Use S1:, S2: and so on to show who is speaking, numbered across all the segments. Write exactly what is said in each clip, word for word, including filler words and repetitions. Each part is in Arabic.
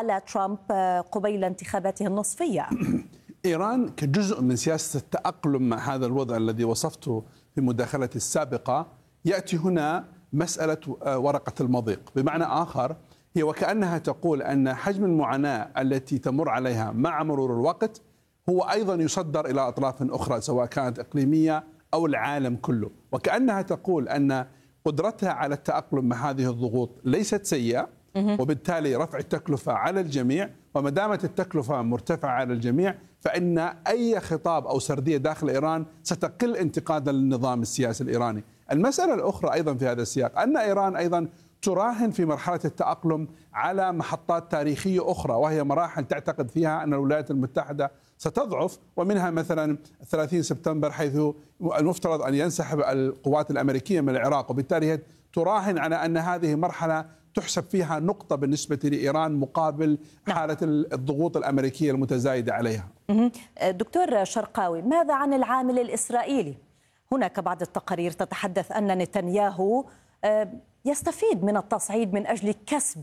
S1: على ترامب قبيل انتخاباته النصفية؟
S2: إيران كجزء من سياسة التأقلم مع هذا الوضع الذي وصفته في مداخلتي السابقة، يأتي هنا مسألة ورقة المضيق. بمعنى آخر، هي وكأنها تقول أن حجم المعاناة التي تمر عليها مع مرور الوقت هو أيضا يصدر إلى أطراف أخرى سواء كانت إقليمية أو العالم كله، وكأنها تقول أن قدرتها على التأقلم مع هذه الضغوط ليست سيئة، وبالتالي رفع التكلفة على الجميع، وما دامت التكلفة مرتفعة على الجميع فإن أي خطاب أو سردية داخل إيران ستقل انتقادا للنظام السياسي الإيراني. المسألة الأخرى أيضا في هذا السياق أن إيران أيضا تراهن في مرحلة التأقلم على محطات تاريخية أخرى، وهي مراحل تعتقد فيها أن الولايات المتحدة ستضعف، ومنها مثلا ثلاثين سبتمبر حيث المفترض أن ينسحب القوات الأمريكية من العراق، وبالتالي هي تراهن على أن هذه مرحلة تحسب فيها نقطة بالنسبة لإيران مقابل حالة الضغوط الأمريكية المتزايدة عليها.
S1: دكتور شرقاوي، ماذا عن العامل الإسرائيلي؟ هناك بعض التقارير تتحدث أن نتنياهو يستفيد من التصعيد من أجل كسب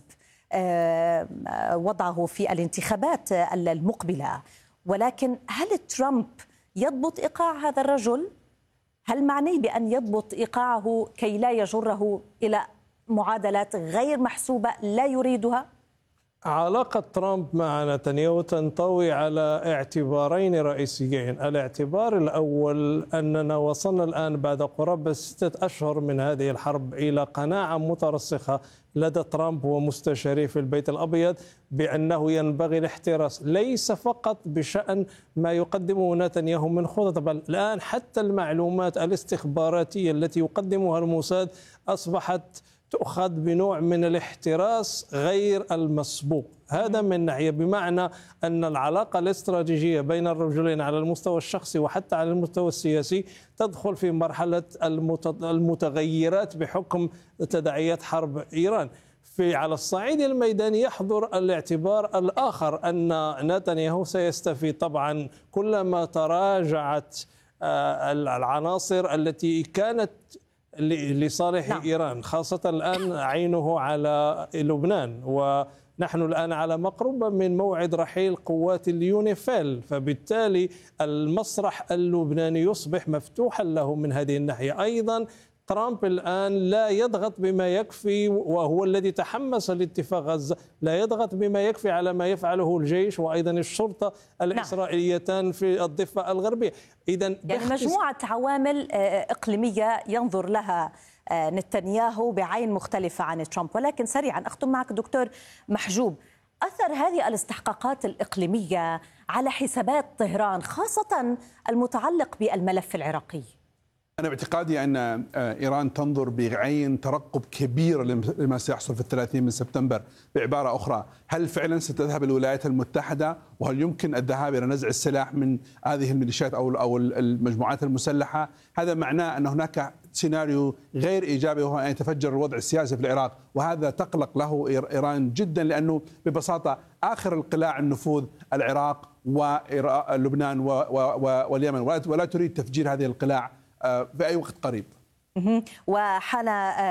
S1: وضعه في الانتخابات المقبلة، ولكن هل ترامب يضبط إيقاع هذا الرجل؟ هل معني بأن يضبط إيقاعه كي لا يجره إلى معادلات غير محسوبة لا يريدها؟
S3: علاقة ترامب مع نتنياهو تنطوي على اعتبارين رئيسيين. الاعتبار الأول أننا وصلنا الآن بعد قرابة ستة أشهر من هذه الحرب إلى قناعة مترسخة لدى ترامب ومستشاريه في البيت الأبيض بأنه ينبغي الاحتراس ليس فقط بشأن ما يقدمه نتنياهو من خطط، بل الآن حتى المعلومات الاستخباراتية التي يقدمها الموساد أصبحت تؤخذ بنوع من الاحتراس غير المسبوق. هذا من ناحية، بمعنى أن العلاقة الاستراتيجية بين الرجلين على المستوى الشخصي وحتى على المستوى السياسي تدخل في مرحلة المتغيرات بحكم تداعيات حرب إيران. في على الصعيد الميداني يحضر الاعتبار الآخر أن نتنياهو سيستفيد طبعا كلما تراجعت العناصر التي كانت لصالح نعم. إيران، خاصة الآن عينه على لبنان، ونحن الآن على مقربة من موعد رحيل قوات اليونيفيل، فبالتالي المسرح اللبناني يصبح مفتوحا له من هذه الناحية. أيضا ترامب الآن لا يضغط بما يكفي، وهو الذي تحمس لاتفاق غزة، لا يضغط بما يكفي على ما يفعله الجيش وأيضا الشرطة الإسرائيليتان في الضفة الغربية. إذن
S1: يعني مجموعة عوامل إقليمية ينظر لها نتنياهو بعين مختلفة عن ترامب. ولكن سريعا أختم معك دكتور محجوب، أثر هذه الاستحقاقات الإقليمية على حسابات طهران خاصة المتعلق بالملف العراقي؟
S2: أنا باعتقادي أن إيران تنظر بعين ترقب كبير لما سيحصل في الثلاثين من سبتمبر. بعبارة أخرى، هل فعلا ستذهب الولايات المتحدة، وهل يمكن الذهاب إلى نزع السلاح من هذه الميليشيات أو أو المجموعات المسلحة؟ هذا معناه أن هناك سيناريو غير إيجابي، وهو أن يتفجر الوضع السياسي في العراق، وهذا تقلق له إيران جدا، لأنه ببساطة آخر القلاع النفوذ العراق ولبنان واليمن، ولا تريد تفجير هذه القلاع في أي وقت قريب.
S1: وحان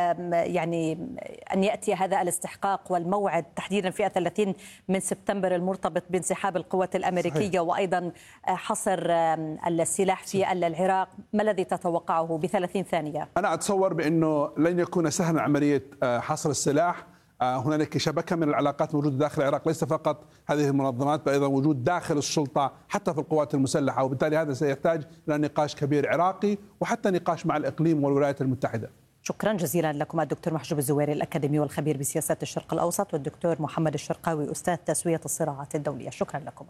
S1: يعني أن يأتي هذا الاستحقاق والموعد تحديدا في الثلاثين من سبتمبر المرتبط بانسحاب القوات الأمريكية صحيح. وأيضا حصر السلاح في العراق، ما الذي تتوقعه بثلاثين ثانية؟
S2: أنا أتصور بأنه لن يكون سهلا عملية حصر السلاح. هنالك شبكة من العلاقات موجودة داخل العراق، ليس فقط هذه المنظمات بل أيضا وجود داخل السلطة حتى في القوات المسلحة، وبالتالي هذا سيحتاج إلى نقاش كبير عراقي وحتى نقاش مع الإقليم والولايات المتحدة.
S1: شكرا جزيلا لكم الدكتور محجوب الزويري الأكاديمي والخبير بسياسات الشرق الأوسط، والدكتور محمد الشرقاوي أستاذ تسوية الصراعات الدولية. شكرا لكم.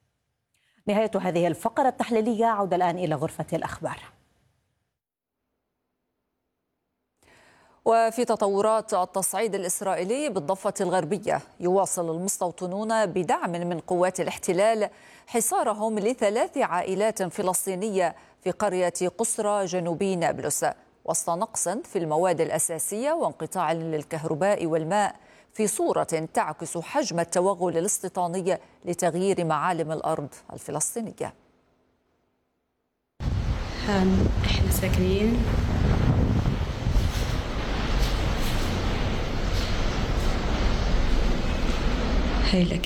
S1: نهاية هذه الفقرة التحليلية، عودة الآن إلى غرفة الأخبار.
S4: وفي تطورات التصعيد الإسرائيلي بالضفة الغربية، يواصل المستوطنون بدعم من قوات الاحتلال حصارهم لثلاث عائلات فلسطينية في قرية قسرى جنوبي نابلس، وسط نقص في المواد الأساسية وانقطاع للكهرباء والماء، في صورة تعكس حجم التوغل الاستيطاني لتغيير معالم الأرض الفلسطينية.
S5: احنا ساكنين هاي لك